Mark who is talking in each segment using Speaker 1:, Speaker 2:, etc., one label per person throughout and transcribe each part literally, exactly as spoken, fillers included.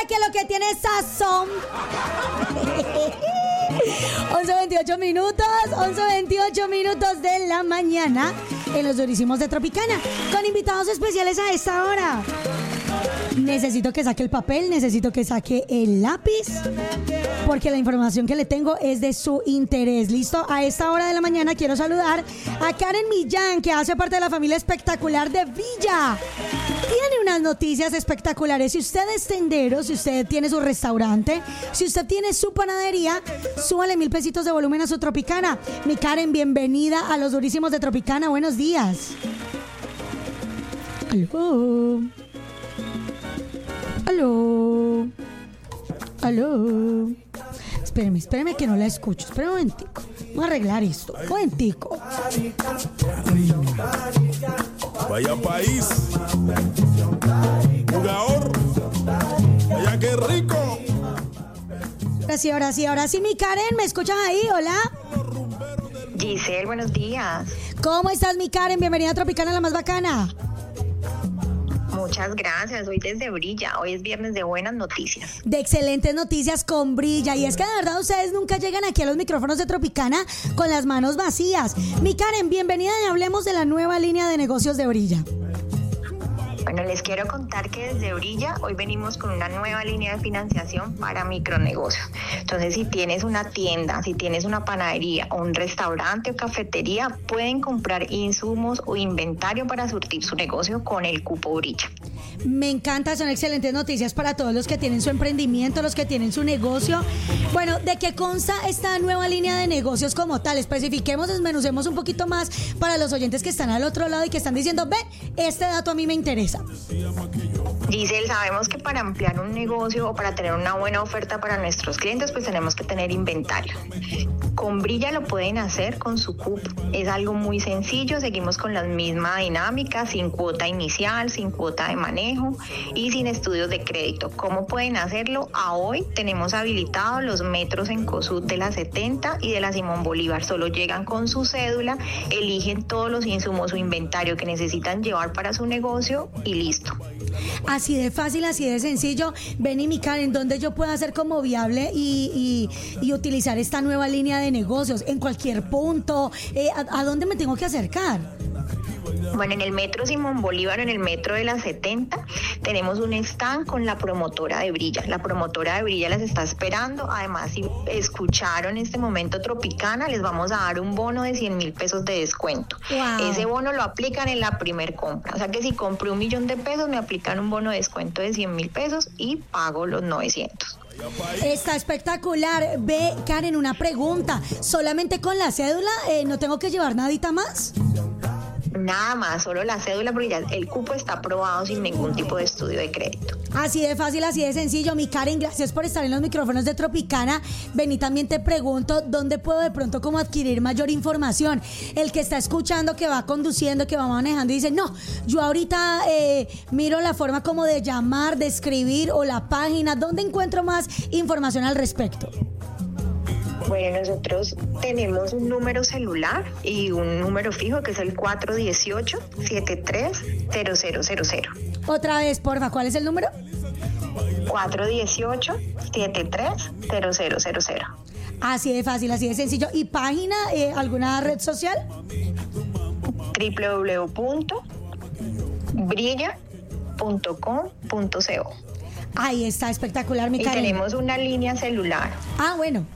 Speaker 1: que lo que tiene es sazón. once veintiocho minutos, once veintiocho minutos de la mañana en los Durísimos de Tropicana, con invitados especiales a esta hora. Necesito que saque el papel, necesito que saque el lápiz, porque la información que le tengo es de su interés. ¿Listo? A esta hora de la mañana quiero saludar a Karen Millán, que hace parte de la familia espectacular de Brilla. Tiene unas noticias espectaculares. Si usted es tendero, si usted tiene su restaurante, si usted tiene su panadería, súbale mil pesitos de volumen a su Tropicana. Mi Karen, bienvenida a los Durísimos de Tropicana. Buenos días. Aló. Aló. Aló. Espéreme, espéreme que no la escucho. Espéreme un momentico. Vamos a arreglar esto. Un momentico.
Speaker 2: Vaya país. Jugador. Vaya qué rico.
Speaker 1: Ahora sí, ahora sí, ahora sí, mi Karen, ¿me escuchas ahí? Hola.
Speaker 3: Giselle, buenos días.
Speaker 1: ¿Cómo estás, mi Karen? Bienvenida a Tropicana, la más bacana.
Speaker 3: Muchas gracias, hoy desde Brilla, hoy es viernes de buenas noticias.
Speaker 1: De excelentes noticias con Brilla, y es que de verdad ustedes nunca llegan aquí a los micrófonos de Tropicana con las manos vacías. Mi Karen, bienvenida y hablemos de la nueva línea de negocios de Brilla.
Speaker 3: Bueno, les quiero contar que desde Brilla hoy venimos con una nueva línea de financiación para micronegocios. Entonces, si tienes una tienda, si tienes una panadería o un restaurante o cafetería, pueden comprar insumos o inventario para surtir su negocio con el cupo Brilla.
Speaker 1: Me encanta, son excelentes noticias para todos los que tienen su emprendimiento, los que tienen su negocio. Bueno, ¿de qué consta esta nueva línea de negocios como tal? Especifiquemos, desmenucemos un poquito más para los oyentes que están al otro lado y que están diciendo, ve, este dato a mí me interesa.
Speaker 3: Giselle, sabemos que para ampliar un negocio o para tener una buena oferta para nuestros clientes, pues tenemos que tener inventario. Con Brilla lo pueden hacer con su cupo. Es algo muy sencillo, seguimos con la misma dinámica, sin cuota inicial, sin cuota de manejo y sin estudios de crédito. ¿Cómo pueden hacerlo? A hoy tenemos habilitados los metros en COSUD de la setenta y de la Simón Bolívar. Solo llegan con su cédula, eligen todos los insumos o inventario que necesitan llevar para su negocio y listo.
Speaker 1: Así de fácil, así de sencillo. Ven y mi Karen, ¿dónde yo puedo hacer como viable y, y, y utilizar esta nueva línea de negocios? ¿En cualquier punto? Eh, ¿a, ¿A dónde me tengo que acercar?
Speaker 3: Bueno, en el metro Simón Bolívar, en el metro de la setenta, tenemos un stand con la promotora de Brilla. La promotora de Brilla les está esperando. Además, si escucharon en este momento Tropicana, les vamos a dar un bono de cien mil pesos de descuento. Wow. Ese bono lo aplican en la primer compra. O sea que si compré un millón de pesos, me aplican un bono de descuento de cien mil pesos y pago los novecientos.
Speaker 1: Está espectacular. Ve, Karen, una pregunta. ¿Solamente con la cédula eh, no tengo que llevar nadita más?
Speaker 3: Nada más, solo la cédula, porque ya el cupo está aprobado sin ningún tipo de estudio de crédito.
Speaker 1: Así de fácil, así de sencillo. Mi Karen, gracias por estar en los micrófonos de Tropicana. Ven y también te pregunto, ¿dónde puedo de pronto como adquirir mayor información? El que está escuchando, que va conduciendo, que va manejando y dice, no, yo ahorita eh, miro la forma como de llamar, de escribir o la página. ¿Dónde encuentro más información al respecto?
Speaker 3: Bueno, nosotros tenemos un número celular y un número fijo que es el cuatro dieciocho, setenta y tres, cero cero cero cero.
Speaker 1: Otra vez, porfa, ¿cuál es el número?
Speaker 3: cuatro dieciocho, setenta y tres, cero cero cero cero.
Speaker 1: Así de fácil, así de sencillo. ¿Y página, eh, alguna red social?
Speaker 3: doble u doble u doble u punto brilla punto com punto co.
Speaker 1: Ahí está, espectacular, mi
Speaker 3: Y
Speaker 1: Karen.
Speaker 3: tenemos una línea celular.
Speaker 1: Ah, bueno.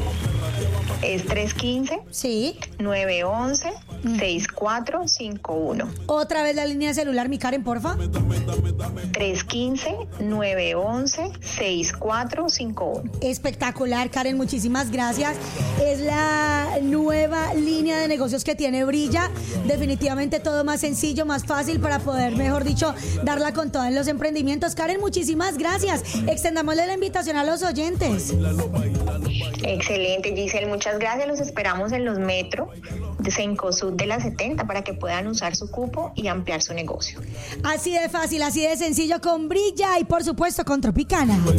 Speaker 3: Es tres uno cinco,
Speaker 1: sí,
Speaker 3: nueve uno uno, seis cuatro cinco uno.
Speaker 1: Otra vez la línea celular, mi Karen, porfa.
Speaker 3: tres uno cinco, nueve uno uno, seis cuatro cinco uno.
Speaker 1: Espectacular, Karen, muchísimas gracias. Es la nueva línea de negocios que tiene Brilla. Definitivamente todo más sencillo, más fácil para poder, mejor dicho, darla con todo en los emprendimientos. Karen, muchísimas gracias. Extendámosle la invitación a los oyentes.
Speaker 3: Excelente, Giselle, muchas gracias. Los esperamos en los metros de Cencosud de la setenta para que puedan usar su cupo y ampliar su negocio.
Speaker 1: Así de fácil, así de sencillo con Brilla y por supuesto con Tropicana.